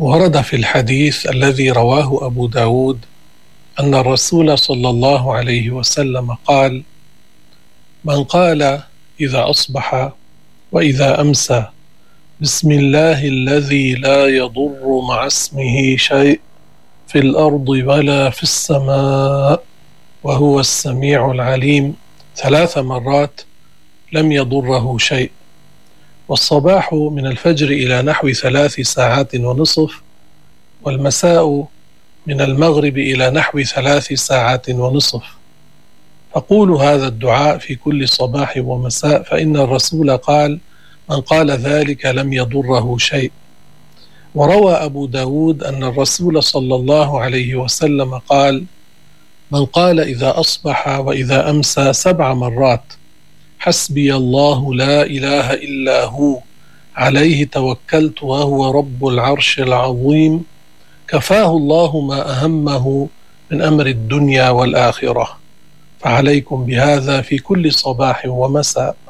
ورد في الحديث الذي رواه أبو داود أن الرسول صلى الله عليه وسلم قال: من قال إذا أصبح وإذا أمسى بسم الله الذي لا يضر مع اسمه شيء في الأرض ولا في السماء وهو السميع العليم 3 مرات لم يضره شيء. والصباح من الفجر إلى نحو 3 ساعات ونصف، والمساء من المغرب إلى نحو 3 ساعات ونصف. فقولوا هذا الدعاء في كل صباح ومساء، فإن الرسول قال: من قال ذلك لم يضره شيء. وروى أبو داود أن الرسول صلى الله عليه وسلم قال: من قال إذا أصبح وإذا أمسى 7 مرات حسبي الله لا إله إلا هو عليه توكلت وهو رب العرش العظيم، كفاه الله ما أهمه من أمر الدنيا والآخرة. فعليكم بهذا في كل صباح ومساء.